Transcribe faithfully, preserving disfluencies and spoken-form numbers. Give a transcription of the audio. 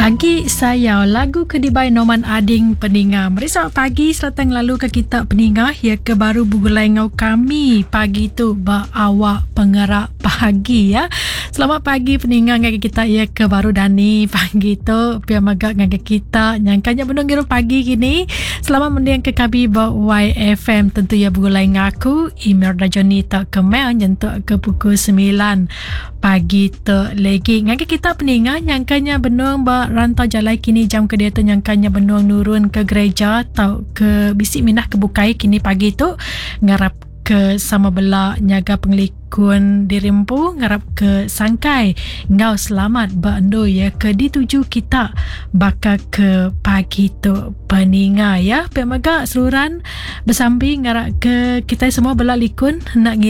Pagi saya lagu Kedibai Noman Ading Peninga. Mari selamat pagi serta lalu ke kita peninga ya ke baru bugulai ngau kami pagi tu ba awak pengerak pagi ya. Selamat pagi peninga ngak kita ya ke baru Dani pagi tu pia magak ngak kita nyangkanya menunggu pagi gini. Selamat mendiang ke kami ba Y F M tentu ya bugulai ngaku email rajoni tak kemel nyentuk ke pukul sembilan pagi tu lagi ngak kita peninga nyangkanya benung ba rantau jalai kini jam kedua tu nyangkanya benuang nurun ke gereja atau ke bisik minah ke bukai kini pagi tu ngarap ke sama belak nyaga pengelikun dirimpu ngarap ke sangkai ngau selamat bando ya ke dituju kita bakal ke pagi tu peninga ya pemaga seluruhan bersambi ngarap ke kita semua belak likun nak